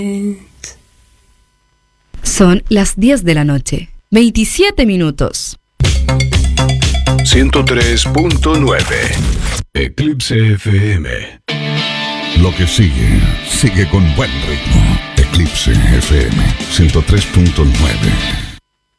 Son las 10 de la noche, 27 minutos. 103.9 Eclipse FM. Lo que sigue con buen ritmo. Eclipse FM 103.9.